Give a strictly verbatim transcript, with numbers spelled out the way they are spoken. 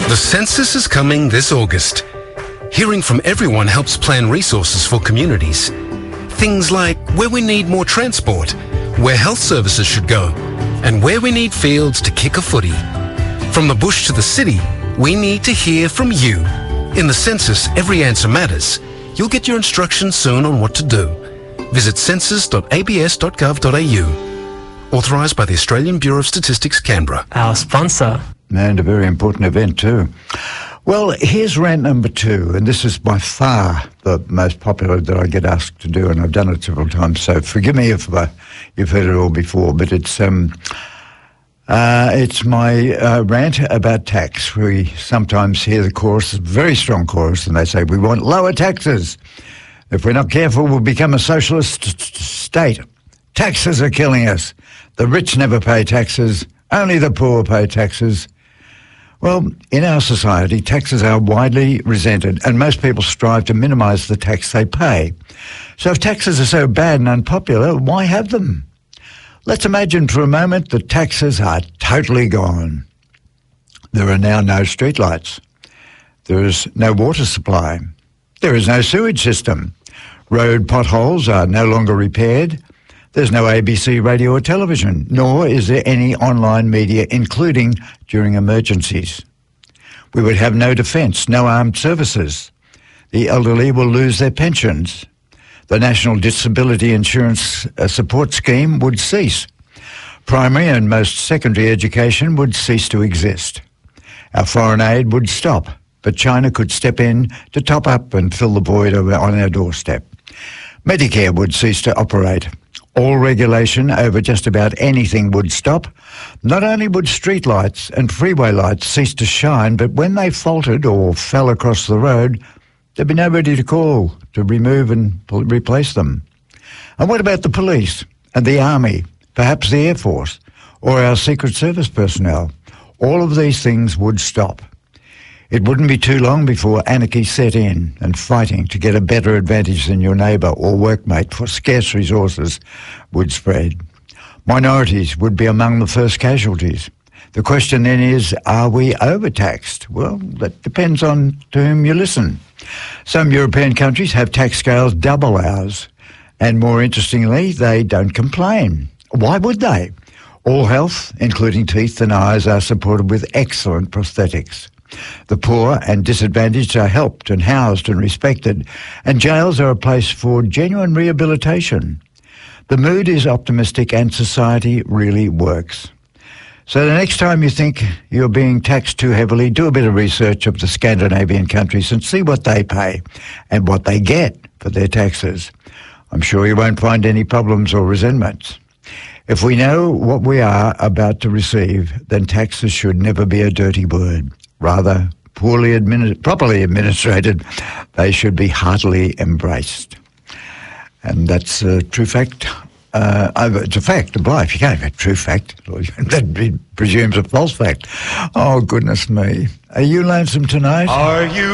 The census is coming this August. Hearing from everyone helps plan resources for communities. Things like where we need more transport, where health services should go, and where we need fields to kick a footy. From the bush to the city, we need to hear from you. In the census, every answer matters. You'll get your instructions soon on what to do. Visit census dot a b s dot gov dot a u. Authorised by the Australian Bureau of Statistics, Canberra. Our sponsor. And a very important event too. Well, here's rant number two, and this is by far the most popular that I get asked to do, and I've done it several times, so forgive me if uh, you've heard it all before, but it's um, uh, it's my uh, rant about tax. We sometimes hear the chorus, a very strong chorus, and they say, we want lower taxes. If we're not careful, we'll become a socialist state. Taxes are killing us. The rich never pay taxes. Only the poor pay taxes. Well, in our society, taxes are widely resented, and most people strive to minimise the tax they pay. So if taxes are so bad and unpopular, why have them? Let's imagine for a moment that taxes are totally gone. There are now no streetlights. There is no water supply. There is no sewage system. Road potholes are no longer repaired. There's no A B C radio or television, nor is there any online media, including during emergencies. We would have no defence, no armed services. The elderly will lose their pensions. The National Disability Insurance Support Scheme would cease. Primary and most secondary education would cease to exist. Our foreign aid would stop, but China could step in to top up and fill the void on our doorstep. Medicare would cease to operate. All regulation over just about anything would stop. Not only would streetlights and freeway lights cease to shine, but when they faltered or fell across the road, there'd be nobody to call to remove and replace them. And what about the police and the army, perhaps the Air Force, or our Secret Service personnel? All of these things would stop. It wouldn't be too long before anarchy set in and fighting to get a better advantage than your neighbour or workmate for scarce resources would spread. Minorities would be among the first casualties. The question then is, are we overtaxed? Well, that depends on to whom you listen. Some European countries have tax scales double ours, and more interestingly, they don't complain. Why would they? All health, including teeth and eyes, are supported with excellent prosthetics. The poor and disadvantaged are helped and housed and respected, and jails are a place for genuine rehabilitation. The mood is optimistic and society really works. So the next time you think you're being taxed too heavily, do a bit of research of the Scandinavian countries and see what they pay and what they get for their taxes. I'm sure you won't find any problems or resentments. If we know what we are about to receive, then taxes should never be a dirty word. Rather, poorly administ- properly administrated, they should be heartily embraced. And that's a true fact. Uh, it's a fact of life. You can't have a true fact. That presumes a false fact. Oh, goodness me. Are you lonesome tonight? Are you